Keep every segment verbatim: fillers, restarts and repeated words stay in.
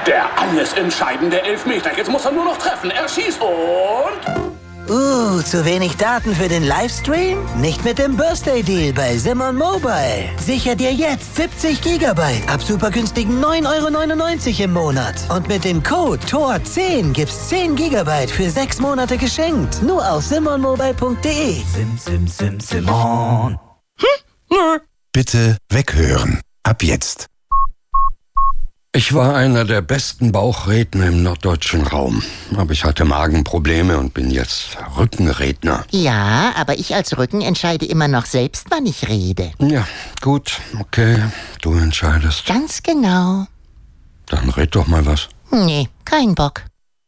Der alles entscheidende Elfmeter. Jetzt muss er nur noch treffen. Er schießt und... Uh, zu wenig Daten für den Livestream? Nicht mit dem Birthday Deal bei Simon Mobile. Sicher dir jetzt siebzig Gigabyte ab super günstigen neun Euro neunundneunzig im Monat. Und mit dem Code T O R zehn gibt's zehn Gigabyte für sechs Monate geschenkt. Nur auf simon mobile punkt de. Sim, sim, sim, Simon. Hm? Bitte weghören. Ab jetzt. Ich war einer der besten Bauchredner im norddeutschen Raum. Aber ich hatte Magenprobleme und bin jetzt Rückenredner. Ja, aber ich als Rücken entscheide immer noch selbst, wann ich rede. Ja, gut, okay, du entscheidest. Ganz genau. Dann red doch mal was. Nee, kein Bock.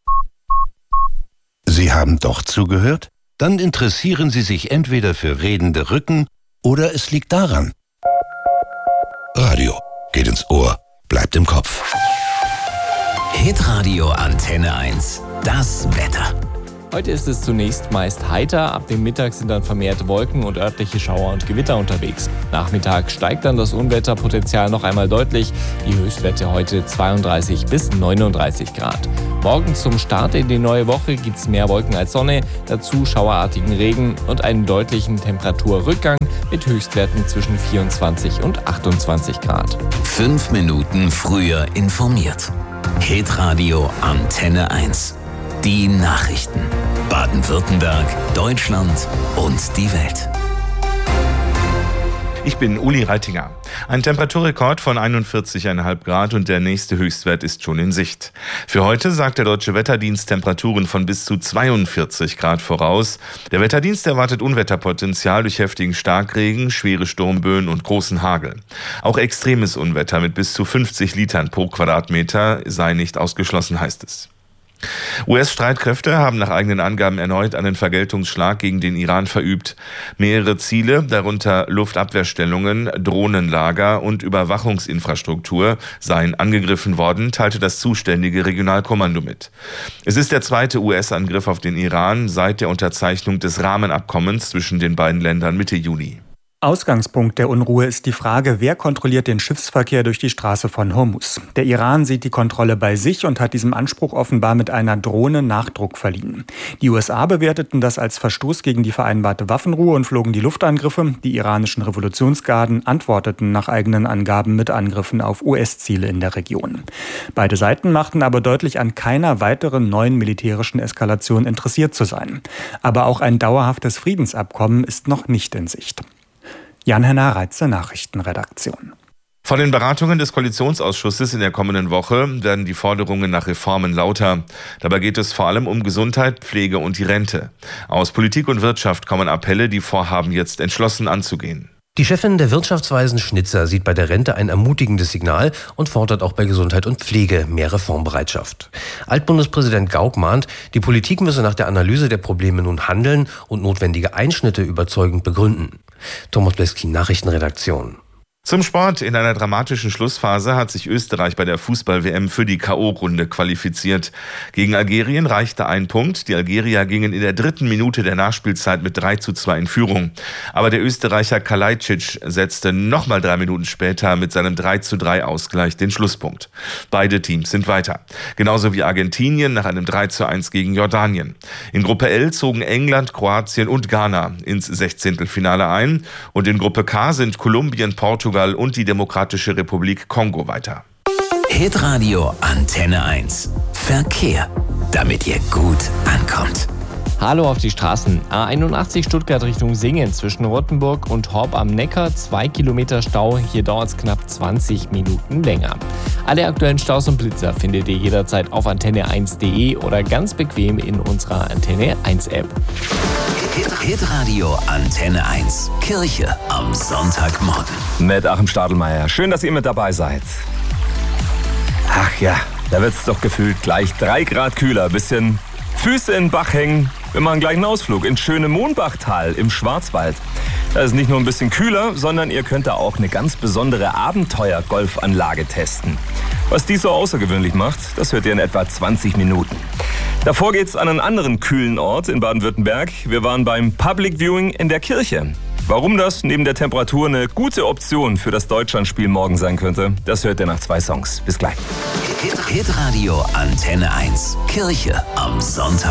Sie haben doch zugehört? Dann interessieren Sie sich entweder für redende Rücken oder es liegt daran. Radio geht ins Ohr. Bleibt im Kopf. Hitradio Antenne eins. Das Wetter. Heute ist es zunächst meist heiter, ab dem Mittag sind dann vermehrt Wolken und örtliche Schauer und Gewitter unterwegs. Nachmittag steigt dann das Unwetterpotenzial noch einmal deutlich, die Höchstwerte heute zweiunddreißig bis neununddreißig Grad. Morgen zum Start in die neue Woche gibt es mehr Wolken als Sonne, dazu schauerartigen Regen und einen deutlichen Temperaturrückgang mit Höchstwerten zwischen vierundzwanzig und achtundzwanzig Grad. Fünf Minuten früher informiert. Hitradio Antenne eins. Die Nachrichten. Baden-Württemberg, Deutschland und die Welt. Ich bin Uli Reitinger. Ein Temperaturrekord von einundvierzig Komma fünf Grad und der nächste Höchstwert ist schon in Sicht. Für heute sagt der Deutsche Wetterdienst Temperaturen von bis zu zweiundvierzig Grad voraus. Der Wetterdienst erwartet Unwetterpotenzial durch heftigen Starkregen, schwere Sturmböen und großen Hagel. Auch extremes Unwetter mit bis zu fünfzig Litern pro Quadratmeter sei nicht ausgeschlossen, heißt es. U S-Streitkräfte haben nach eigenen Angaben erneut einen Vergeltungsschlag gegen den Iran verübt. Mehrere Ziele, darunter Luftabwehrstellungen, Drohnenlager und Überwachungsinfrastruktur, seien angegriffen worden, teilte das zuständige Regionalkommando mit. Es ist der zweite U S-Angriff auf den Iran seit der Unterzeichnung des Rahmenabkommens zwischen den beiden Ländern Mitte Juni. Ausgangspunkt der Unruhe ist die Frage, wer kontrolliert den Schiffsverkehr durch die Straße von Hormuz. Der Iran sieht die Kontrolle bei sich und hat diesem Anspruch offenbar mit einer Drohne Nachdruck verliehen. Die U S A bewerteten das als Verstoß gegen die vereinbarte Waffenruhe und flogen die Luftangriffe. Die iranischen Revolutionsgarden antworteten nach eigenen Angaben mit Angriffen auf U S-Ziele in der Region. Beide Seiten machten aber deutlich, an keiner weiteren neuen militärischen Eskalation interessiert zu sein. Aber auch ein dauerhaftes Friedensabkommen ist noch nicht in Sicht. Jan-Henner Reitze, Nachrichtenredaktion. Vor den Beratungen des Koalitionsausschusses in der kommenden Woche werden die Forderungen nach Reformen lauter. Dabei geht es vor allem um Gesundheit, Pflege und die Rente. Aus Politik und Wirtschaft kommen Appelle, die Vorhaben jetzt entschlossen anzugehen. Die Chefin der Wirtschaftsweisen Schnitzer sieht bei der Rente ein ermutigendes Signal und fordert auch bei Gesundheit und Pflege mehr Reformbereitschaft. Altbundespräsident Gauck mahnt, die Politik müsse nach der Analyse der Probleme nun handeln und notwendige Einschnitte überzeugend begründen. Thomas Bleski, Nachrichtenredaktion. Zum Sport. In einer dramatischen Schlussphase hat sich Österreich bei der Fußball-W M für die K O-Runde qualifiziert. Gegen Algerien reichte ein Punkt. Die Algerier gingen in der dritten Minute der Nachspielzeit mit drei zu zwei in Führung. Aber der Österreicher Kalajdzic setzte nochmal drei Minuten später mit seinem drei zu drei Ausgleich den Schlusspunkt. Beide Teams sind weiter. Genauso wie Argentinien nach einem drei zu eins gegen Jordanien. In Gruppe L zogen England, Kroatien und Ghana ins Sechzehntelfinale ein. Und in Gruppe K sind Kolumbien, Portugal und die Demokratische Republik Kongo weiter. Hitradio Antenne eins. Verkehr, damit ihr gut ankommt. Hallo auf die Straßen. A einundachtzig Stuttgart Richtung Singen zwischen Rottenburg und Horb am Neckar. Zwei Kilometer Stau. Hier dauert es knapp zwanzig Minuten länger. Alle aktuellen Staus und Blitzer findet ihr jederzeit auf antenne eins punkt de oder ganz bequem in unserer Antenne eins App. Hitradio Antenne eins. Kirche am Sonntagmorgen. Mit Achim Stadelmeier. Schön, dass ihr mit dabei seid. Ach ja, da wird's doch gefühlt gleich drei Grad kühler. Bisschen Füße in den Bach hängen. Wir machen gleich einen Ausflug ins schöne Mohnbachtal im Schwarzwald. Da ist nicht nur ein bisschen kühler, sondern ihr könnt da auch eine ganz besondere Abenteuer-Golfanlage testen. Was die so außergewöhnlich macht, das hört ihr in etwa zwanzig Minuten. Davor geht's an einen anderen kühlen Ort in Baden-Württemberg. Wir waren beim Public Viewing in der Kirche. Warum das neben der Temperatur eine gute Option für das Deutschlandspiel morgen sein könnte, das hört ihr nach zwei Songs. Bis gleich. Hitradio Antenne eins. Kirche am Sonntag.